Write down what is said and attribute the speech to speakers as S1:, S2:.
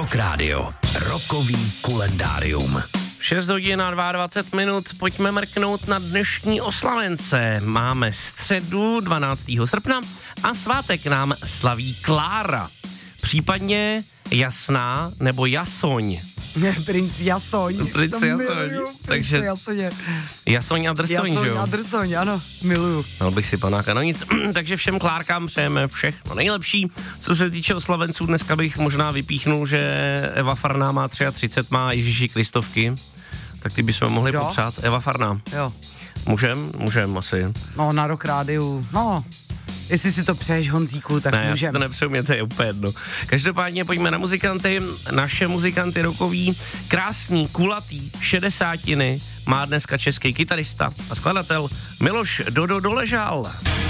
S1: Rock Radio. Rockový kalendárium.
S2: 6 hodin a 22 minut, pojďme mrknout na dnešní oslavence. Máme středu 12. srpna a svátek nám slaví Klára. Případně Jasná nebo Jasoň.
S3: Princ Jasoň.
S2: Princ Jasoň. Takže Jasoň a Drsoň, že jo?
S3: Jasoň a Drsoň, ano, miluju.
S2: Měl bych si panáka, no nic. Takže všem Klárkám přejeme všechno nejlepší. Co se týče oslavenců, dneska bych možná vypíchnul, že Eva Farná má 33, má Ježíši Kristovky. Tak ty bychom mohli popřát. Eva Farná.
S3: Jo.
S2: Můžem asi.
S3: No, na Rock Rádiu, no. Jestli si to přeješ, Honzíku, tak
S2: ne,
S3: můžem.
S2: Ne, já si to nepřeju, mě to je úplně jedno. Každopádně pojďme na muzikanty. Naše muzikanty rockový, krásný, kulatý, 60, má dneska český kytarista a skladatel Miloš Dodo Doležal.